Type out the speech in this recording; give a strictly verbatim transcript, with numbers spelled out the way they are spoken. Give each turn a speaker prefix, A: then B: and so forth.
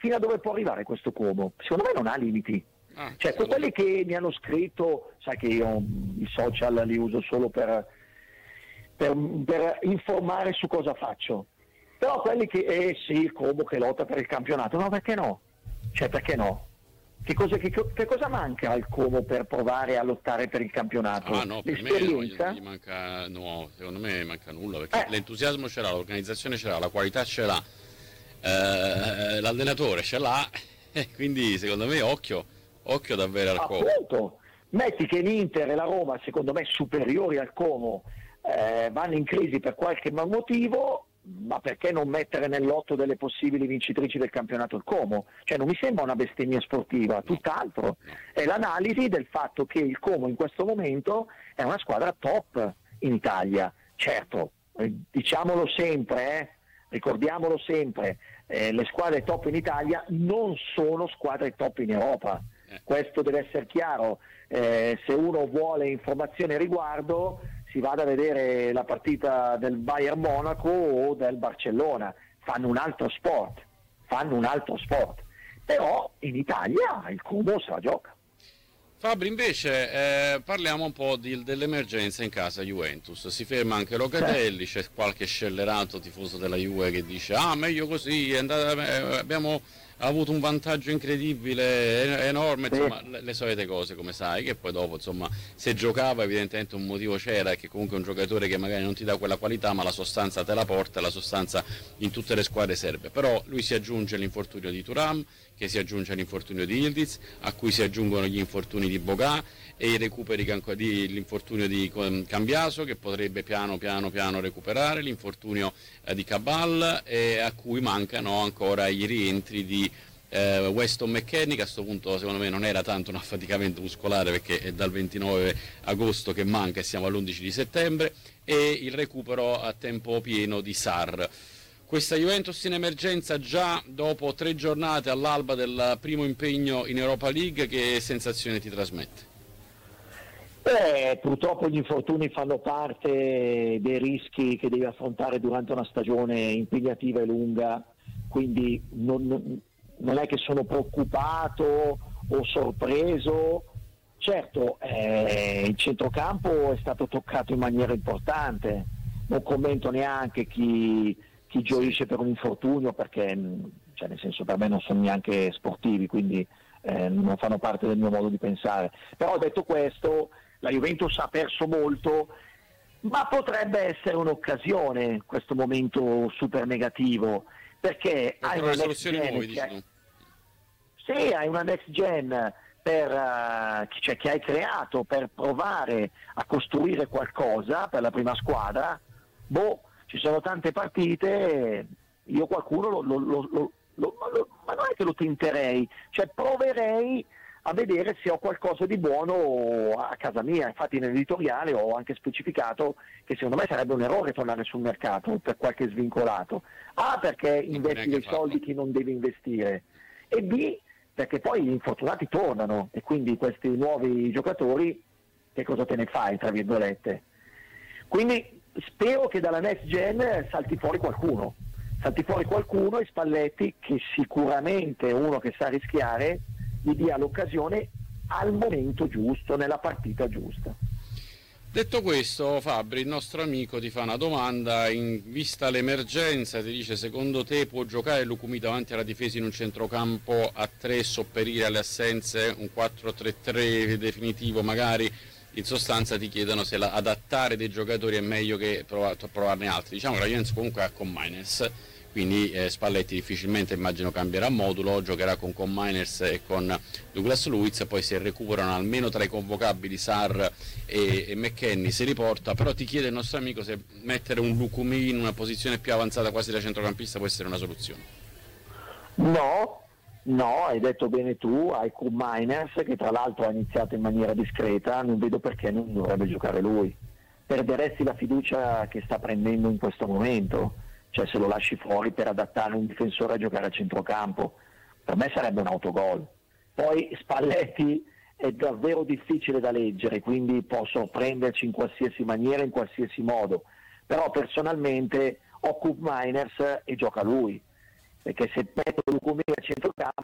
A: fino a dove può arrivare questo Como? Secondo me non ha limiti.
B: Ah,
A: cioè quelli che mi hanno scritto, sai che io i social li uso solo per, per, per informare su cosa faccio, però quelli che eh sì, il Como che lotta per il campionato, no, perché no? Cioè perché no? Che cosa, che, che cosa manca al Como per provare a lottare per il campionato?
B: Ah no, per me no, gli manca, no, secondo me manca nulla, perché eh. l'entusiasmo ce l'ha, l'organizzazione ce l'ha, la qualità ce l'ha, eh, l'allenatore ce l'ha, quindi secondo me occhio. Occhio davvero al Como.
A: Appunto, metti che l'Inter e la Roma, secondo me superiori al Como, eh, vanno in crisi per qualche motivo, ma perché non mettere nel lotto delle possibili vincitrici del campionato il Como? Cioè non mi sembra una bestemmia sportiva, tutt'altro. No. È l'analisi del fatto che il Como in questo momento è una squadra top in Italia. Certo, diciamolo sempre, eh, ricordiamolo sempre, eh, le squadre top in Italia non sono squadre top in Europa. Questo deve essere chiaro, eh, se uno vuole informazioni a riguardo si vada a vedere la partita del Bayern Monaco o del Barcellona, fanno un altro sport, fanno un altro sport, però in Italia il Como se la gioca.
B: Fabri, invece eh, parliamo un po' di, dell'emergenza in casa Juventus, si ferma anche Locatelli, c'è qualche scellerato tifoso della Juve che dice ah meglio così, è andata, eh, abbiamo avuto un vantaggio incredibile, enorme, insomma le, le solite cose come sai, che poi dopo insomma se giocava evidentemente un motivo c'era, e che comunque è un giocatore che magari non ti dà quella qualità ma la sostanza te la porta, la sostanza in tutte le squadre serve, però lui si aggiunge l'infortunio di Thuram, che si aggiunge all'infortunio di Yildiz, a cui si aggiungono gli infortuni di Boga e i recuperi di l'infortunio di Cambiaso, che potrebbe piano piano piano recuperare, l'infortunio eh, di Cabal, e a cui mancano ancora i rientri di eh, Weston McKennie, che a questo punto secondo me non era tanto un affaticamento muscolare perché è dal ventinove agosto che manca e siamo all'undici di settembre, e il recupero a tempo pieno di Sarr. Questa Juventus in emergenza già dopo tre giornate all'alba del primo impegno in Europa League, che sensazione ti trasmette?
A: Eh, purtroppo gli infortuni fanno parte dei rischi che devi affrontare durante una stagione impegnativa e lunga, quindi non, non è che sono preoccupato o sorpreso. Certo, eh, il centrocampo è stato toccato in maniera importante, non commento neanche chi, chi gioisce per un infortunio, perché cioè, nel senso, per me non sono neanche sportivi, quindi eh, non fanno parte del mio modo di pensare. Però detto questo, la Juventus ha perso molto, ma potrebbe essere un'occasione questo momento super negativo, perché hai una next gen che hai, sì, hai una next gen per, uh, cioè, che hai creato per provare a costruire qualcosa per la prima squadra. Boh, ci sono tante partite, io qualcuno lo, lo, lo, lo, lo, lo ma non è che lo tenterei, cioè proverei a vedere se ho qualcosa di buono a casa mia. Infatti nell'editoriale ho anche specificato che secondo me sarebbe un errore tornare sul mercato per qualche svincolato. A, perché investi dei soldi che non devi investire, e B, perché poi gli infortunati tornano e quindi questi nuovi giocatori che cosa te ne fai, tra virgolette. Quindi spero che dalla next gen salti fuori qualcuno, salti fuori qualcuno e Spalletti, che sicuramente è uno che sa rischiare, gli dia l'occasione al momento giusto, nella partita giusta.
B: Detto questo, Fabri, il nostro amico ti fa una domanda, in vista l'emergenza, ti dice: secondo te può giocare Lucumi davanti alla difesa in un centrocampo a tre, sopperire alle assenze, un quattro tre tre definitivo magari? In sostanza ti chiedono se la, adattare dei giocatori è meglio che provar, provarne altri. Diciamo che la Juventus comunque ha con Miners, quindi eh, Spalletti difficilmente immagino cambierà modulo, giocherà con, con Miners e con Douglas Luiz, poi se recuperano almeno tra i convocabili Sarr e, e McKennie si riporta. Però ti chiede il nostro amico se mettere un Lucumi in una posizione più avanzata quasi da centrocampista può essere una soluzione.
A: No, no, hai detto bene tu, hai con Miners che tra l'altro ha iniziato in maniera discreta, non vedo perché non dovrebbe giocare lui. Perderesti la fiducia che sta prendendo in questo momento. Cioè se lo lasci fuori per adattare un difensore a giocare a centrocampo, per me sarebbe un autogol. Poi Spalletti è davvero difficile da leggere, quindi può sorprenderci in qualsiasi maniera, in qualsiasi modo, però personalmente ho Koop Miners e gioca lui. perché se metto Lucumia a centrocampo